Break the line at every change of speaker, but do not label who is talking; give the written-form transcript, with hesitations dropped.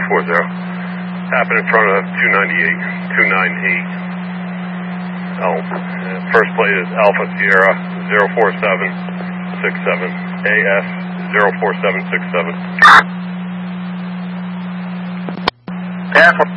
Happened in front of 298. First plate is Alpha Sierra 04767 AS 04767.
Alpha